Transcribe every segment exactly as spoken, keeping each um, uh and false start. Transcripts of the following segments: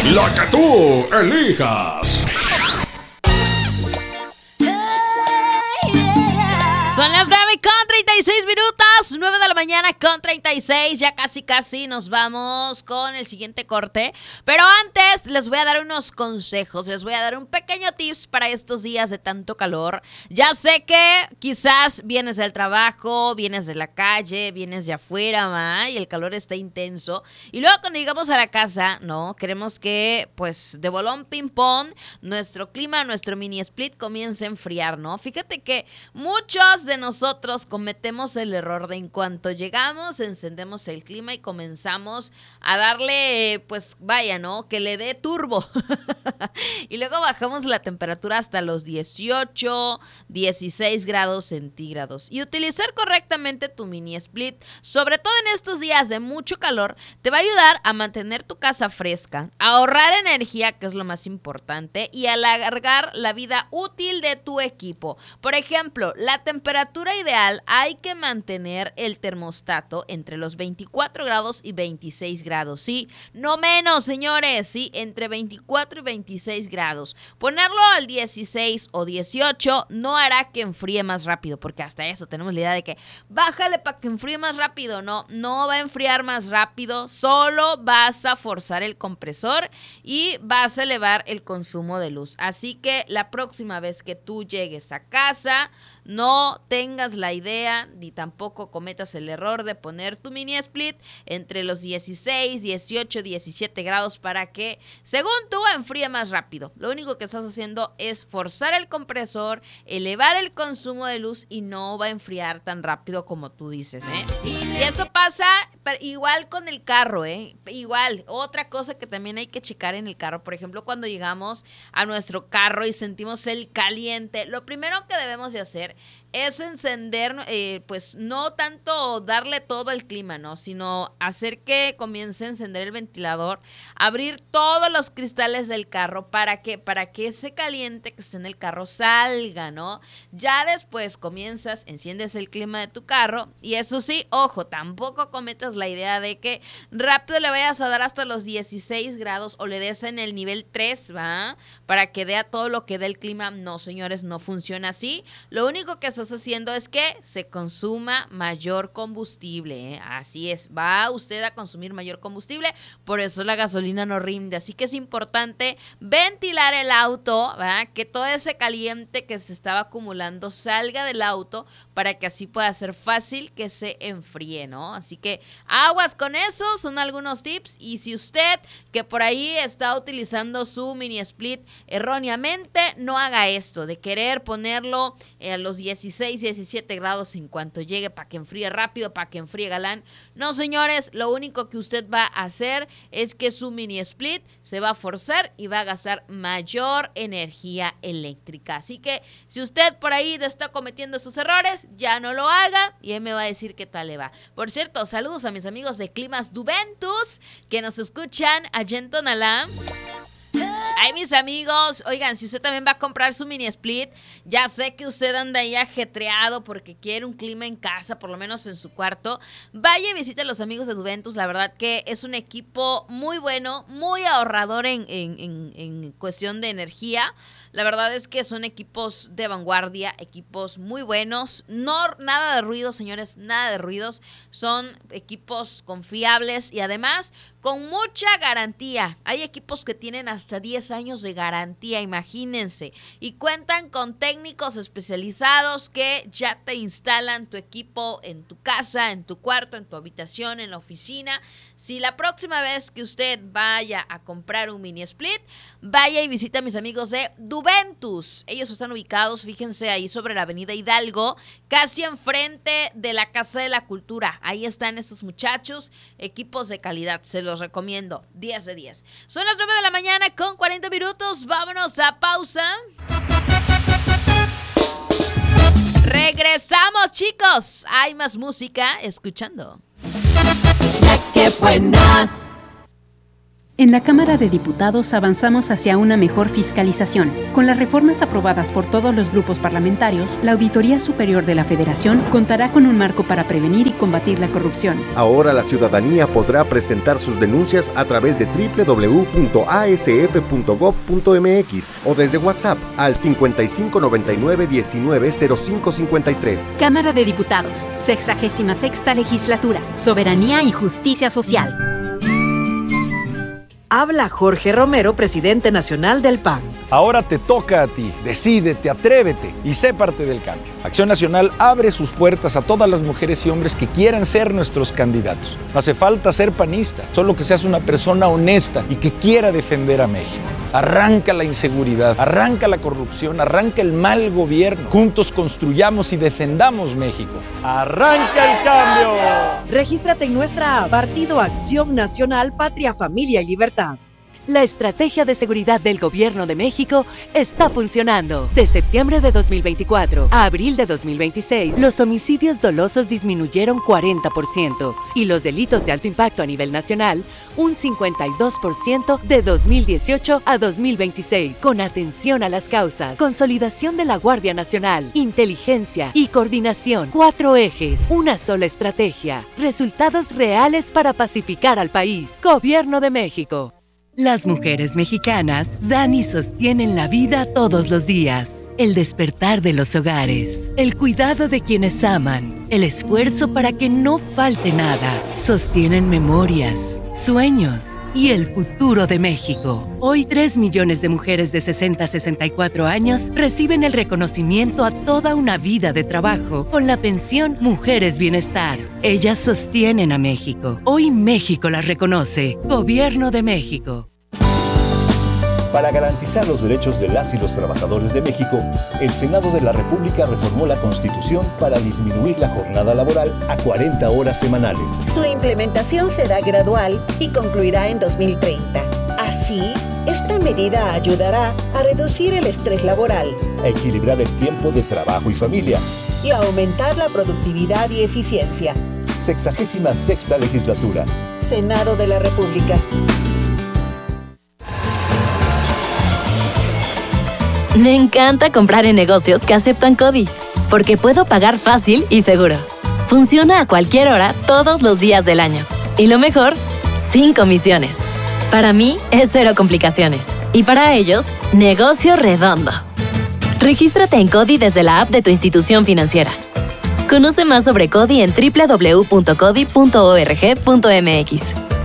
La que tú elijas. Son las nueve con treinta y seis minutos, nueve de la mañana con treinta y seis, ya casi casi nos vamos con el siguiente corte, pero antes les voy a dar unos consejos, les voy a dar un pequeño tips para estos días de tanto calor. Ya sé que quizás vienes del trabajo, vienes de la calle, vienes de afuera, ¿va? Y el calor está intenso, y luego cuando llegamos a la casa, ¿no? Queremos que, pues, de bolón ping pong, nuestro clima, nuestro mini split comience a enfriar, ¿no? Fíjate que muchos de nosotros cometemos el error de en cuanto llegamos, encendemos el clima y comenzamos a darle, pues vaya, ¿no? Que le dé turbo. Y luego bajamos la temperatura hasta los dieciocho, dieciséis grados centígrados. Y utilizar correctamente tu mini split, sobre todo en estos días de mucho calor, te va a ayudar a mantener tu casa fresca, a ahorrar energía, que es lo más importante, y a alargar la vida útil de tu equipo. Por ejemplo, la temperatura ideal hay que mantener el termostato entre los veinticuatro grados y veintiséis grados, sí, no menos, señores, sí, entre veinticuatro y veintiséis grados. Ponerlo al dieciséis o dieciocho no hará que enfríe más rápido, porque hasta eso tenemos la idea de que bájale para que enfríe más rápido. No, no va a enfriar más rápido, solo vas a forzar el compresor y vas a elevar el consumo de luz. Así que la próxima vez que tú llegues a casa, no tengas la idea ni tampoco cometas el error de poner tu mini split entre los dieciséis, dieciocho, diecisiete grados para que, según tú, enfríe más rápido. Lo único que estás haciendo es forzar el compresor, elevar el consumo de luz y no va a enfriar tan rápido como tú dices, ¿eh? Y eso pasa igual con el carro, ¿eh? Igual, otra cosa que también hay que checar en el carro, por ejemplo, cuando llegamos a nuestro carro y sentimos el caliente, lo primero que debemos de hacer es encender, eh, pues no tanto darle todo el clima, ¿no? Sino hacer que comience a encender el ventilador, abrir todos los cristales del carro para que, para que ese caliente que está en el carro salga, ¿no? Ya después comienzas, enciendes el clima de tu carro y eso sí, ojo, tampoco cometas la idea de que rápido le vayas a dar hasta los dieciséis grados o le des en el nivel tres, ¿va? Para que dé a todo lo que dé el clima. No, señores, no funciona así. Lo único que estás haciendo es que se consuma mayor combustible, ¿eh? Así es, va usted a consumir mayor combustible, por eso la gasolina no rinde, así que es importante ventilar el auto, ¿verdad? Que todo ese caliente que se estaba acumulando salga del auto para que así pueda ser fácil que se enfríe, ¿no? Así que aguas con eso, son algunos tips, y si usted que por ahí está utilizando su mini split erróneamente, no haga esto de querer ponerlo a los dieciséis, diecisiete grados en cuanto llegue para que enfríe rápido, para que enfríe galán. No, señores, lo único que usted va a hacer es que su mini split se va a forzar y va a gastar mayor energía eléctrica. Así que si usted por ahí está cometiendo esos errores, ya no lo haga y él me va a decir qué tal le va. Por cierto, saludos a mis amigos de Climas Duventus que nos escuchan allá en Tonalá. Ay, mis amigos, oigan, si usted también va a comprar su mini split, ya sé que usted anda ahí ajetreado porque quiere un clima en casa, por lo menos en su cuarto, vaya y visite a los amigos de Duventus. La verdad que es un equipo muy bueno, muy ahorrador en, en, en, en cuestión de energía. La verdad es que son equipos de vanguardia, equipos muy buenos, no nada de ruidos, señores, nada de ruidos, son equipos confiables y además con mucha garantía. Hay equipos que tienen hasta diez años de garantía, imagínense, y cuentan con técnicos especializados que ya te instalan tu equipo en tu casa, en tu cuarto, en tu habitación, en la oficina. Si la próxima vez que usted vaya a comprar un mini split, vaya y visita a mis amigos de Duventus. Ellos están ubicados, fíjense, ahí sobre la avenida Hidalgo, casi enfrente de la Casa de la Cultura. Ahí están estos muchachos, equipos de calidad, se los recomiendo, diez de diez. Son las nueve de la mañana con cuarenta minutos, vámonos a pausa. Regresamos, chicos, hay más música escuchando. La que buena. En la Cámara de Diputados avanzamos hacia una mejor fiscalización. Con las reformas aprobadas por todos los grupos parlamentarios, la Auditoría Superior de la Federación contará con un marco para prevenir y combatir la corrupción. Ahora la ciudadanía podrá presentar sus denuncias a través de doble u doble u doble u punto a s f punto gob punto m x o desde WhatsApp al cincuenta y cinco noventa y nueve diecinueve cero cinco cincuenta y tres. Cámara de Diputados, sexagésima sexta legislatura, soberanía y justicia social. Habla Jorge Romero, presidente nacional del P A N. Ahora te toca a ti. Decídete, atrévete y sé parte del cambio. Acción Nacional abre sus puertas a todas las mujeres y hombres que quieran ser nuestros candidatos. No hace falta ser panista, solo que seas una persona honesta y que quiera defender a México. Arranca la inseguridad, arranca la corrupción, arranca el mal gobierno. Juntos construyamos y defendamos México. ¡Arranca el cambio! Regístrate en nuestra app Partido Acción Nacional, Patria, Familia y Libertad. La estrategia de seguridad del Gobierno de México está funcionando. De septiembre de dos mil veinticuatro a abril de dos mil veintiséis, los homicidios dolosos disminuyeron cuarenta por ciento y los delitos de alto impacto a nivel nacional un cincuenta y dos por ciento de dos mil dieciocho a dos mil veintiséis. Con atención a las causas, consolidación de la Guardia Nacional, inteligencia y coordinación. Cuatro ejes, una sola estrategia. Resultados reales para pacificar al país. Gobierno de México. Las mujeres mexicanas dan y sostienen la vida todos los días. El despertar de los hogares, el cuidado de quienes aman, el esfuerzo para que no falte nada. Sostienen memorias, sueños y el futuro de México. Hoy tres millones de mujeres de sesenta a sesenta y cuatro años reciben el reconocimiento a toda una vida de trabajo con la pensión Mujeres Bienestar. Ellas sostienen a México. Hoy México las reconoce. Gobierno de México. Para garantizar los derechos de las y los trabajadores de México, el Senado de la República reformó la Constitución para disminuir la jornada laboral a cuarenta horas semanales. Su implementación será gradual y concluirá en dos mil treinta. Así, esta medida ayudará a reducir el estrés laboral, a equilibrar el tiempo de trabajo y familia y a aumentar la productividad y eficiencia. Sexagésima sexta legislatura. Senado de la República. Me encanta comprar en negocios que aceptan CODI, porque puedo pagar fácil y seguro. Funciona a cualquier hora, todos los días del año. Y lo mejor, sin comisiones. Para mí, es cero complicaciones. Y para ellos, negocio redondo. Regístrate en CODI desde la app de tu institución financiera. Conoce más sobre CODI en doble u doble u doble u punto codi punto org punto m x.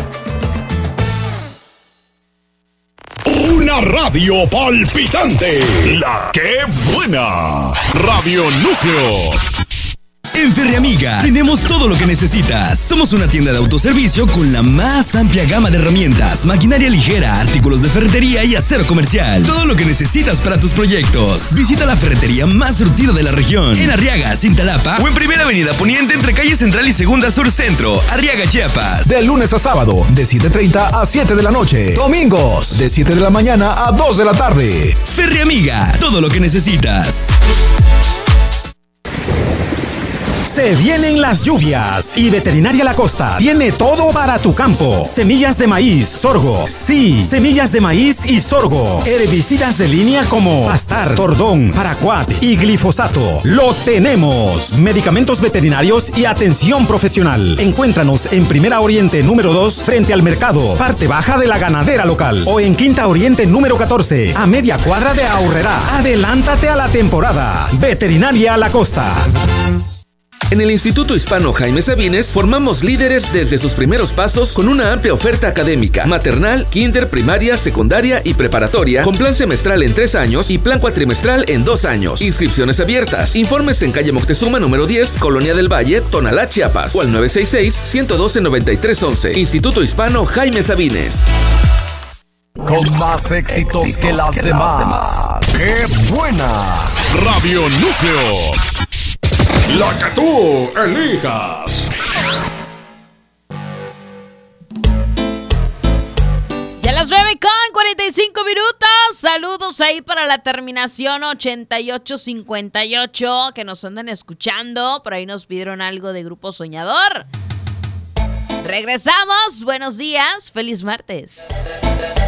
Una radio palpitante. La que buena. Radio Núcleo. En Ferreamiga tenemos todo lo que necesitas. Somos una tienda de autoservicio con la más amplia gama de herramientas, maquinaria ligera, artículos de ferretería y acero comercial. Todo lo que necesitas para tus proyectos. Visita la ferretería más surtida de la región. En Arriaga, Cintalapa o en Primera Avenida Poniente entre calle Central y Segunda Sur Centro. Arriaga, Chiapas. De lunes a sábado, de siete treinta a siete de la noche. Domingos, de siete de la mañana a dos de la tarde. Ferreamiga, todo lo que necesitas. Se vienen las lluvias y Veterinaria La Costa tiene todo para tu campo. Semillas de maíz, sorgo. Sí, semillas de maíz y sorgo. Herbicidas de línea como Pastar, Tordón, Paraquat y glifosato. Lo tenemos. Medicamentos veterinarios y atención profesional. Encuéntranos en Primera Oriente número dos frente al mercado, parte baja de la ganadera local. O en Quinta Oriente número catorce, a media cuadra de Aurrerá. Adelántate a la temporada. Veterinaria La Costa. En el Instituto Hispano Jaime Sabines formamos líderes desde sus primeros pasos con una amplia oferta académica, maternal, kinder, primaria, secundaria y preparatoria, con plan semestral en tres años y plan cuatrimestral en dos años. Inscripciones abiertas. Informes en calle Moctezuma número diez, Colonia del Valle, Tonalá, Chiapas, o al nueve seis seis, uno uno dos, nueve tres once. Instituto Hispano Jaime Sabines. Con más éxitos, éxitos que, las, que demás. las demás. ¡Qué buena! Radio Núcleo. La que tú elijas. Ya las nueve con cuarenta y cinco minutos. Saludos ahí para la terminación ochenta y ocho cincuenta y ocho que nos andan escuchando. Por ahí nos pidieron algo de Grupo Soñador. Regresamos, buenos días, feliz martes.